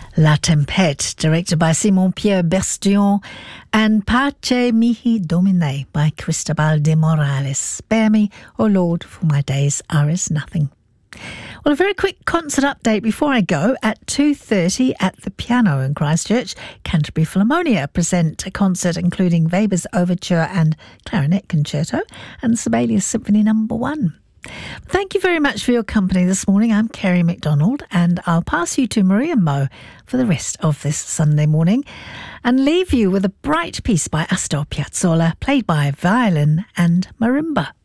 La Tempête, directed by Simon-Pierre Berstillon, and Pace Mihi Domine by Cristobal de Morales. Spare me, O Lord, for my days are as nothing. Well, a very quick concert update before I go. At 2:30 at the Piano in Christchurch, Canterbury Philharmonia present a concert including Weber's Overture and Clarinet Concerto and Sibelius Symphony No. 1. Thank you very much for your company this morning. I'm Kerry MacDonald, and I'll pass you to Maria Mo for the rest of this Sunday morning and leave you with a bright piece by Astor Piazzolla, played by violin and marimba.